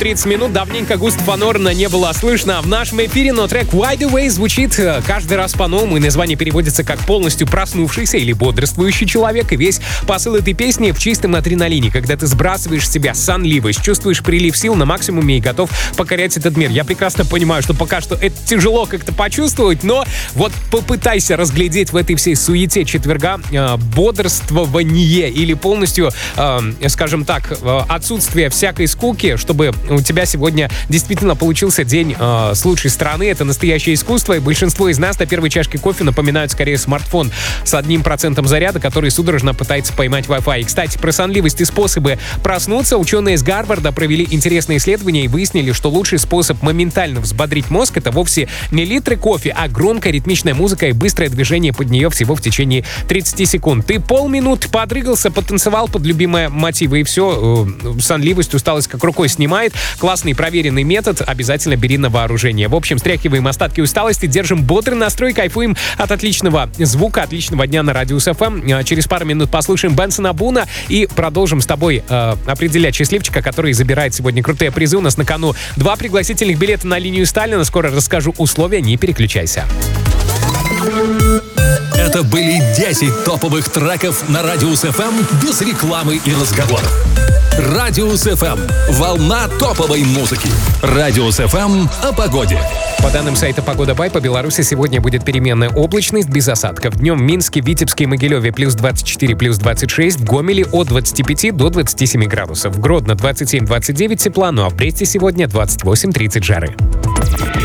30 минут. Давненько Густава Норна не было слышно в нашем эфире, но трек Wide Awake звучит каждый раз по-новому, и название переводится как «полностью проснувшийся» или «бодрствующий человек». И весь посыл этой песни в чистом адреналине, когда ты сбрасываешь с себя сонливость, чувствуешь прилив сил на максимуме и готов покорять этот мир. Я прекрасно понимаю, что пока что это тяжело как-то почувствовать, но вот попытайся разглядеть в этой всей суете четверга бодрствование или полностью, скажем так, отсутствие всякой скуки, чтобы у тебя сегодня действительно получился день с лучшей стороны. Это настоящее искусство, и большинство из нас на первой чашке кофе напоминают скорее смартфон с 1% заряда, который судорожно пытается поймать Wi-Fi. И, кстати, про сонливость и способы проснуться ученые из Гарварда провели интересные исследования и выяснили, что лучший способ моментально взбодрить мозг — это вовсе не литры кофе, а громкая ритмичная музыка и быстрое движение под нее всего в течение 30 секунд. Ты полминуты подрыгался, потанцевал под любимые мотивы, и все, сонливость, усталость как рукой снимает. Классный проверенный метод, обязательно бери на вооружение. В общем, стряхиваем остатки усталости, держим бодрый настрой, кайфуем от отличного звука, отличного дня на Радиус ФМ. Через пару минут послушаем Бенсона Буна и продолжим с тобой определять счастливчика, который забирает сегодня крутые призы. У нас на кону 2 пригласительных билета на линию Сталина. Скоро расскажу условия, не переключайся. Это были 10 топовых треков на Радиус ФМ без рекламы и разговоров. Радиус ФМ. Волна топовой музыки. Радиус ФМ о погоде. По данным сайта «Погода Бай», по Беларуси сегодня будет переменная облачность без осадков. Днем в Минске, Витебске и Могилеве плюс 24, плюс 26, в Гомеле от 25 до 27 градусов. В Гродно 27-29 тепла, ну а в Бресте сегодня 28-30 жары.